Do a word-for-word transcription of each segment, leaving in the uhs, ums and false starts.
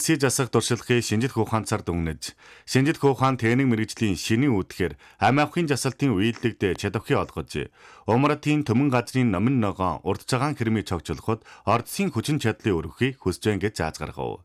Такси засах туршлагыг шинжит ухаанцаар дүгнэж, шинжит ухаан техник мэргэжлийн шинийн үүдхээр амь авахын жасалтын үйлдэлд чадвархи олгож, умратын төмөн газрын номин ногоон урд цагаан хэрмийг цогцолоход ордсын хүчин чадлын өргөхийг хүсэж байна гэж зааж гаргав.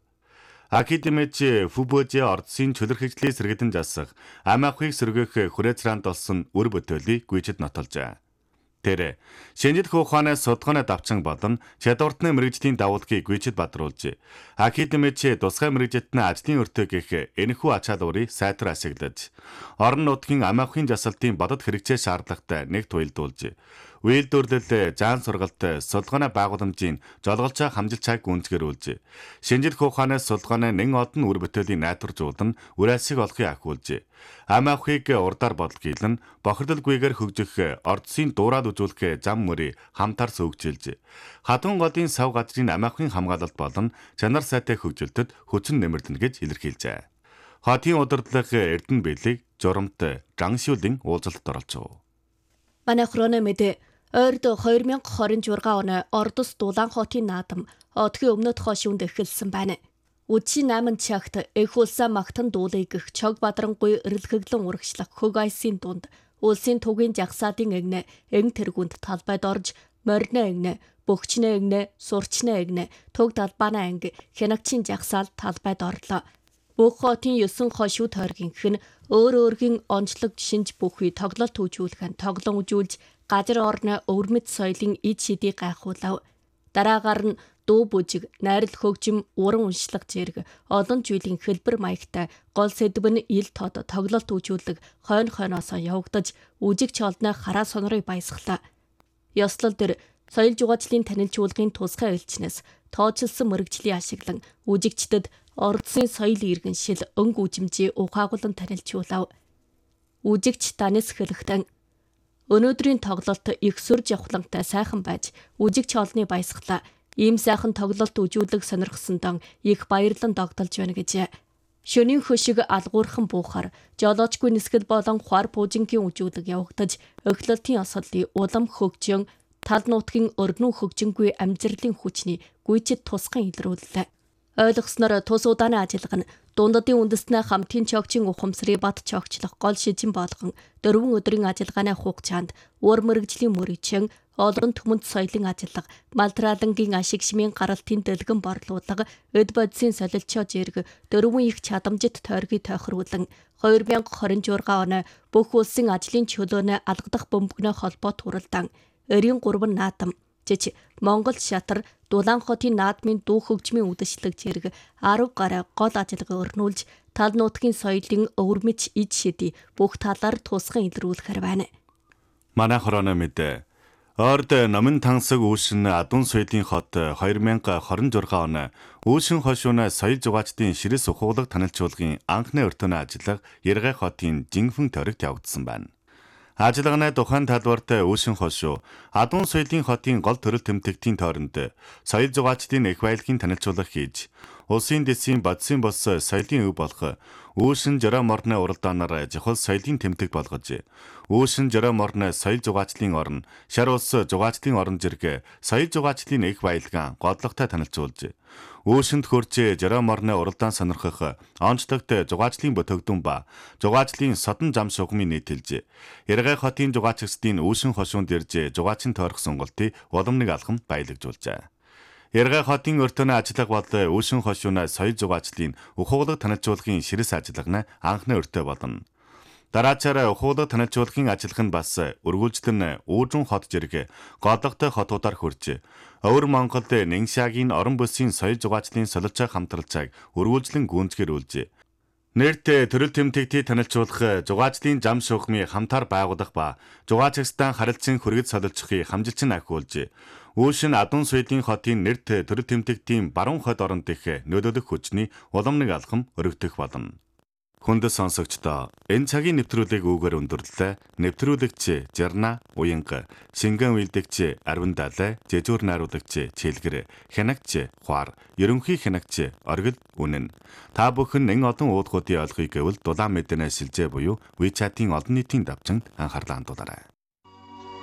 Академич Фүбөжи ордсын чөлөрхөжлийн сэргэтэн засах, амь авахыг сөргөх хүрээцраанд олсон үр бүтээлийг гүйцэд нотолжээ. Тэр шинжит ухаанаас судалгааны давчан болон чадвартны мэргэжлийн давуулгыг гүйцэд бадруулж, академич тусгай мэргэжтний ажлын өртөө гэх энэхүү ач халуурыг сайтар ашиглаж, орон нутгийн амь авахын жасалтын бодод хэрэгцээ шаардлагатай нэг туйлдуулж, үйлдвэрлэл, заан сургалт, судалгааны байгууламжийн жолголцоо хамжилчааг гүнзгэрүүлж, шинжит ухаанаас судалгааны нэн олон үр бүтээлийн найдваржуулан үрэлсэг олохыг ахиулж, амь авахыг урдаар бодлогийлэн, бохирдолгүйгээр хөгжих ордсын дуурайд үзүүлэх зам мөрийг хамтар сөгжилж, хатан голын сав газрын амь авахын хамгаалалт болон чанар сайтай хөгжилтөд хүчин нэмэрлэнэ гэж илэрхийлжээ. Хотын удирдлага Эрдэнэ Бэлэг журамт Жангшүлийн уулзалтад оролцов. Манай хроно мэдээ ойрд хоёр мянга хорин журга оны Ордос Дулаанхотын наадам одгийн өмнөд хошуунд эхэлсэн байна. Үдшийн найман чагт эх улсаа магтан дуулыг гэх Чог Бадрангуй эрэлхэглэн урагшлах хөг айсын дунд улсын түгийн жагсаадын эгнэ эн тэргүнд талбайд орж морьно эгнэ бөгчнэ эгнэ сурчнэ эгнэ төг талбаана анги хянагчийн жагсаал талбайд орлоо. Бүх хотын ёсон хошуу тойргийнх нь өөр өөргийн онцлог шинж бүхий тоглолт үзүүлэхэн тоглон үзүүлж газар орны өвөрмөд соёлын ид шидийг гайхуулав. Дараагаар нь дуу бүжиг, найрал хөгжим, уран уншлах зэрэг олон зүйлийн хэлбэр маягтай гол сэдв нь ил тод тоглолт үзүүлэг хойно хойноосоо явагдаж үжигч олны хараа сонорыг баясгалаа. Ёслол дээр соёл жугаачлалын танилжуулгын тусгай элчнээс тооцолсон мэргэжлийн ашиглан үжигчдэд ордсын соёл иргэншил өнг үжимжийг ухаагуулан танилжуулав. Үжигч Данис Хэлэхтэн өнөөдрийн тоглолт их сүр жавхлантай сайхан байж үжигч олны баясгалаа. Ийм сайхан тоглолт үзүүлэг сонирхсондоо их баярлан догдолж байна гэж. Шөнийн хөшиг алгуурхан буухаар жолоочгүй нисгэл болон хуар пуужингийн үзүүлэг явагдаж өхлөлтийн осолын улам хөгжин тал нутгийн өрнөн хөгжингүй амжилтын хүчний гүйцэд тусган илрүүллээ. Ойлгосноор тус удааны ажиллагаа нь дундадын үндэснээ хамтын чогчийн ухамсарыг бат чогчлох гол шижин болгон дөрвөн өдрийн ажиллагааны хугацаанд уур мэргэжлийн мөрөгчин олон түмэнд соёлын ажиллага, малтралангийн ашиг шимийн гаралтын дэлгэн борлуулга, эд бодисын солилцоо зэрэг дөрвөн их чадамжит тойргийг тохируулан хоёр мянга хорин журга оны бүх улсын ажлын чөлөөний алгадах бөмбөгнөө холбоо туралдан эрийн гурван наадам жиж Монгол шатар Дулаанхотын наадмын дүү хөгжмийн үдэшлэг зэрэг арав гаруй гол ажиллагаа өрнүүлж тал нутгийн соёлын өвөрмөц ид шидий бүх талаар тусган илрүүлэхээр байна. Манай хороно мэдээ Орд номин тансаг үүшин адун соёлын хот хоёр мянга хорин журга оны үүшин хошууны соёл жугаачдын ширэс ухуулга танилжуулгын анхны өртөөний ажиллага Яргай хотын Жинхэнэ тойрогт явагдсан байна. Ажиллагааны тухайн талбарт үүшин хошуу адун соёлын хотын гол төрөл тэмдэгтийн тойронд соёл жугаачдын их баялагын танилжуулга хийж, улсын дэсийн бодисын бос соёлын өв болох үүшин жороо морны уралдаанаар жихол соёлын тэмдэг болгож, үүшин жороо морны соёл жугаачдын орн, шар улс жугаачдын орн зэрэг соёл жугаачдын их баялаган годлогтой танилжуулж, үүшинд хурж жороо морны уралдаан сонирхох онцлогт жугаачдын бүтээгдэхүүн ба жугаачдын содон зам шугамыг нийтэлж, Яргай хотын жугаачдын үүшин хошуунд ирж жугаачин тойрох сонголтыг уламныг алхам баялагжуулжээ. Яргай хотын өртөөний ажиллага бол үүшин хошууны соёл жугаачдын ухуулга танилжуулгын ширэс ажиллага нь анхны өртөө болно. Дараачаар ухуулга танилжуулгын ажиллах нь бас өргүүлжлэн Үүжин хот зэрэг годлогтой хотуудаар хурж, Өвөр Монголд Нэншагийн орон бүсийн соёл жугаачдын солилцоо хамтралцааг өргүүлжлэн гүйцэтгүүлж, нэрт төрөл тэмдэгтийг танилжуулах жугаачдын зам шугамыг хамтаар байгуулах ба жугаачдтай харилцан хүргэц солилцохыг хамжилчин ахиулж, үүшин адун соёлын хотын нэрт төрөл тэмдэгтийн баруун хойд оронд их нөлөөлөх хүчний уламныг алхам өргөдөх болно. Хүндэт сонсогчдоо энэ цагийн нэвтрүүлгийг үгээр өндөрлөлөө. Нэвтрүүлэгч Жарна Уянга, шингэн үйлдэгч Арвин Далай, жижүүр найруулагч Чэлгэр, хянагч Хуар, ерөнхий хянагч Оргил Үнэн. Та бүхэн нэн олон уудгуудын олгыг гэвэл дулаан мэдэнэ шилжээ буюу WeChat-ийн олон нийтийн давчинд анхаарлаа хандуулаарай.